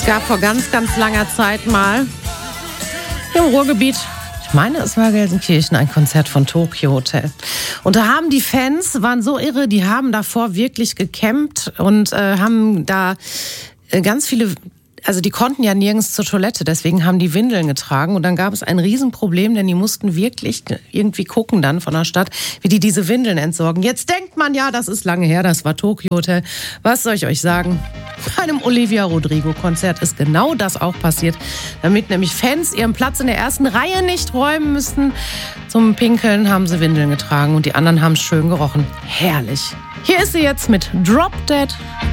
gab vor ganz, ganz langer Zeit mal im Ruhrgebiet, ich meine, es war Gelsenkirchen, ein Konzert von Tokio Hotel. Und da haben die Fans, waren so irre, die haben davor wirklich gecampt und haben da ganz viele... Also die konnten ja nirgends zur Toilette, deswegen haben die Windeln getragen. Und dann gab es ein Riesenproblem, denn die mussten wirklich irgendwie gucken dann von der Stadt, wie die diese Windeln entsorgen. Jetzt denkt man, ja, das ist lange her, das war Tokio Hotel. Was soll ich euch sagen? Bei einem Olivia Rodrigo-Konzert ist genau das auch passiert, damit nämlich Fans ihren Platz in der ersten Reihe nicht räumen müssten. Zum Pinkeln haben sie Windeln getragen und die anderen haben schön gerochen. Herrlich. Hier ist sie jetzt mit Drop Dead.